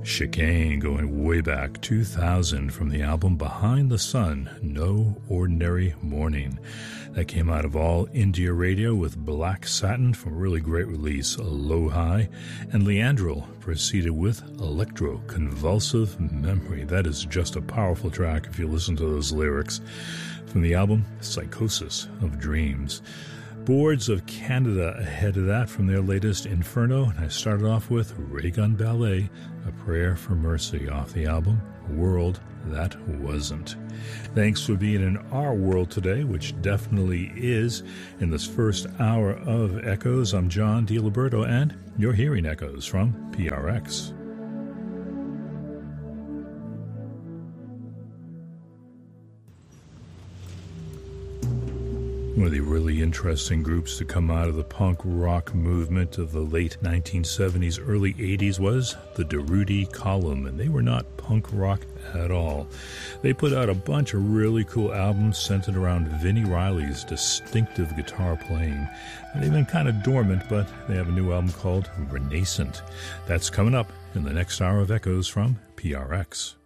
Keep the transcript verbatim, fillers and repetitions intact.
Chicane, going way back, two thousand, from the album Behind the Sun, No Ordinary Morning. That came out of All India Radio with Black Satin from a really great release, Low High. And Leandro proceeded with Electro Convulsive Memory. That is just a powerful track if you listen to those lyrics. From the album Psychosis of Dreams. Boards of Canada ahead of that from their latest Inferno. And I started off with Raygun Ballet, A Prayer for Mercy, off the album World That Wasn't. Thanks for being in our world today, which definitely is. In this first hour of Echoes, I'm John DiLiberto, and you're hearing Echoes from P R X. One of the really interesting groups to come out of the punk rock movement of the late nineteen seventies, early eighties was the Durruti Column, and they were not punk rock at all. They put out a bunch of really cool albums centered around Vinnie Riley's distinctive guitar playing. And they've been kind of dormant, but they have a new album called Renascent. That's coming up in the next hour of Echoes from P R X.